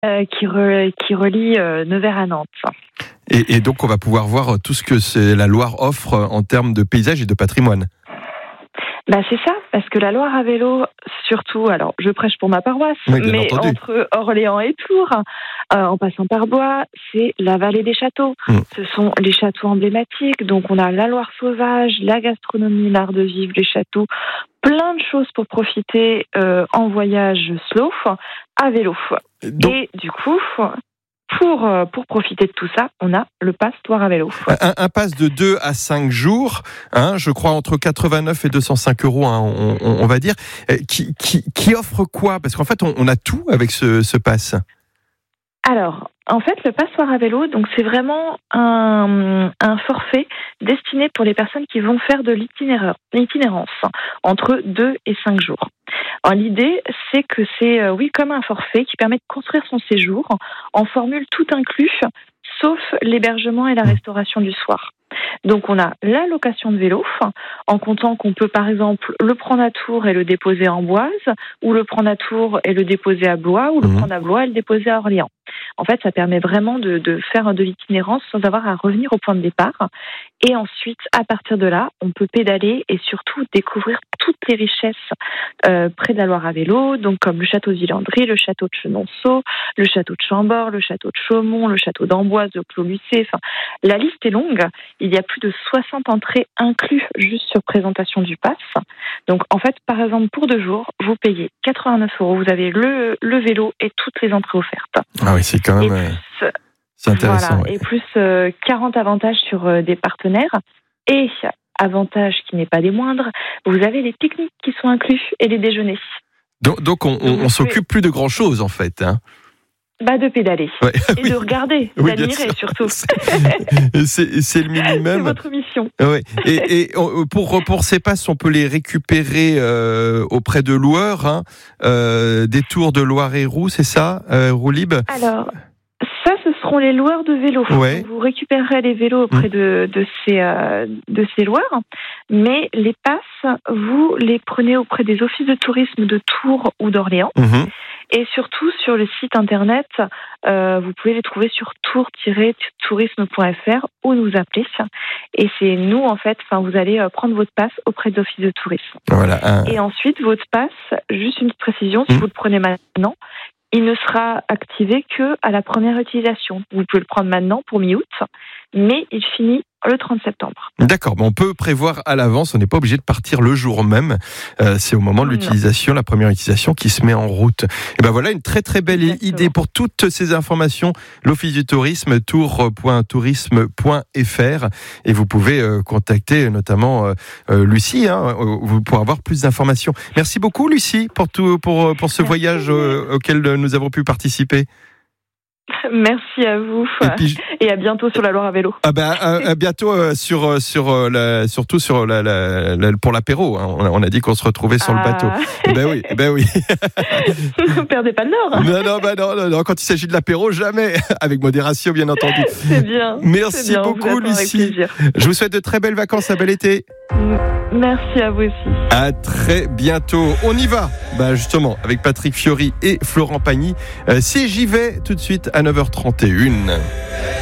qui relie Nevers à Nantes. Et donc on va pouvoir voir tout ce que la Loire offre en termes de paysage et de patrimoine. C'est ça, parce que la Loire à vélo, surtout, alors je prêche pour ma paroisse, mais entre Orléans et Tours, en passant par Blois, c'est la vallée des châteaux. Ce sont les châteaux emblématiques, donc on a la Loire sauvage, la gastronomie, l'art de vivre, les châteaux, plein de choses pour profiter en voyage slow, à vélo. Donc, et du coup... Pour profiter de tout ça, on a le pass Loire à vélo. Un pass de 2 à 5 jours, je crois entre 89 et 205 euros, on va dire. Qui offre quoi ? Parce qu'en fait, on a tout avec ce pass. Alors, en fait, le pass Loire à vélo, donc c'est vraiment un forfait destiné pour les personnes qui vont faire de l'itinérance entre 2 et 5 jours. Alors, l'idée, c'est que c'est, comme un forfait qui permet de construire son séjour en formule tout inclus, sauf l'hébergement et la restauration du soir. Donc, on a la location de vélo, en comptant qu'on peut, par exemple, le prendre à Tours et le déposer à Amboise, ou le prendre à Tours et le déposer à Blois, ou le prendre à Blois et le déposer à Orléans. En fait, ça permet vraiment de faire de l'itinérance sans avoir à revenir au point de départ. Et ensuite, à partir de là, on peut pédaler et surtout découvrir toutes les richesses près de la Loire à vélo, donc comme le château de Villandry, le château de Chenonceau, le château de Chambord, le château de Chaumont, le château d'Amboise, de Clos-Lucé. Enfin, la liste est longue. Il y a plus de 60 entrées inclus juste sur présentation du pass. Donc, en fait, par exemple, pour 2 jours, vous payez 89 €. Vous avez le vélo et toutes les entrées offertes. Ah oui, c'est quand même... c'est intéressant. Voilà, et plus 40 avantages sur des partenaires. Et avantage qui n'est pas des moindres, vous avez les pique-niques qui sont inclus et les déjeuners. Donc on s'occupe plus de grand-chose en fait. De pédaler et de regarder, d'admirer surtout. C'est le minimum. C'est votre mission. Ouais. Et pour ces passes, on peut les récupérer auprès de loueurs, des tours de Loire-et-Roux, c'est ça, Roulib ? Alors, ça, ce seront les loueurs de vélos. Ouais. Vous récupérerez les vélos auprès de ces loueurs, mais les passes, vous les prenez auprès des offices de tourisme de Tours ou d'Orléans. Et surtout, sur le site internet, vous pouvez les trouver sur tour-tourisme.fr ou nous appeler. Et c'est nous, en fait, vous allez prendre votre passe auprès des offices de tourisme. Voilà. Et ensuite, votre passe, juste une petite précision, si vous le prenez maintenant, il ne sera activé que à la première utilisation. Vous pouvez le prendre maintenant pour mi-août, mais il finit le 30 septembre. D'accord, on peut prévoir à l'avance, on n'est pas obligé de partir le jour même. C'est au moment de l'utilisation, la première utilisation qui se met en route. Et voilà une très très belle idée pour toutes ces informations. L'Office du tourisme, tour.tourisme.fr, et vous pouvez contacter notamment Lucie pour avoir plus d'informations. Merci beaucoup Lucie pour ce voyage auquel nous avons pu participer. Merci à vous et à bientôt sur la Loire à vélo. À bientôt surtout pour l'apéro. On a dit qu'on se retrouvait sur le bateau. Oui. Ne perdez pas le nord. Non, quand il s'agit de l'apéro, jamais. Avec modération, bien entendu. C'est bien. Merci beaucoup, Lucie. Je vous souhaite de très belles vacances, un bel été. Merci à vous aussi. À très bientôt. On y va, justement, avec Patrick Fiori et Florent Pagny. Si j'y vais tout de suite à 9h31.